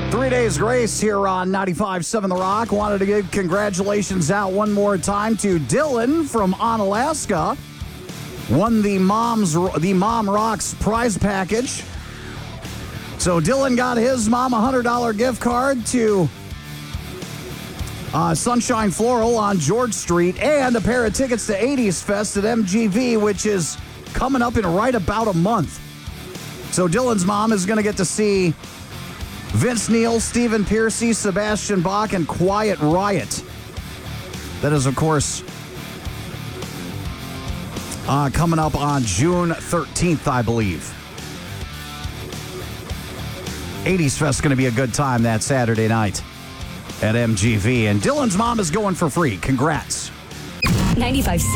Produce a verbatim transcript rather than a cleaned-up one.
Three Days Grace here on ninety-five point seven The Rock. Wanted to give congratulations out one more time to Dylan from Onalaska. Won the Mom's the Mom Rocks prize package. So Dylan got his mom a one hundred dollars gift card to uh, Sunshine Floral on George Street and a pair of tickets to eighties Fest at M G V, which is coming up in right about a month. So Dylan's mom is going to get to see Vince Neil, Stephen Pearcy, Sebastian Bach, and Quiet Riot. That is, of course, uh, coming up on June thirteenth, I believe. eighties Fest is going to be a good time that Saturday night at M G V. And Dylan's mom is going for free. Congrats. ninety-five